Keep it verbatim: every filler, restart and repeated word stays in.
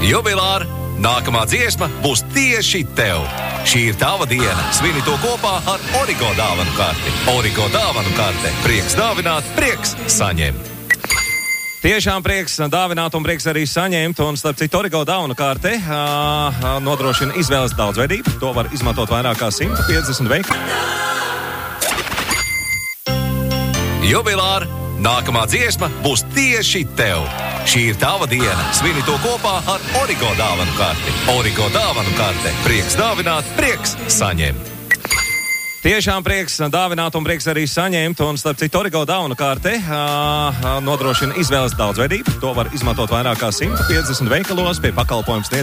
Jubilāri! Nākamā dziesma būs tieši tev. Šī ir tava diena. Svini to kopā ar Origo dāvanu karti. Origo dāvanu karte. Prieks dāvināt, prieks saņemt. Tiešām prieks dāvināt un prieks arī saņemt, un starp citu Origo dāvanu karte uh, nodrošina izvēles daudzveidību. To var izmantot vairāk kā simt piecdesmit veikalu. Jubilāri! Nākamā dziesma būs tieši tev. Šī ir tava diena. Svini to kopā ar Origo dāvanu karti. Origo dāvanu karte. Prieks dāvināt, prieks saņemt. Tiešām prieks dāvināt un prieks arī saņemt, un starp citu Origo dāvanu karte uh, nodrošina izvēles daudzveidību. To var izmantot vairāk kā simt piecdesmit veikalos pie pakalpojums sniedz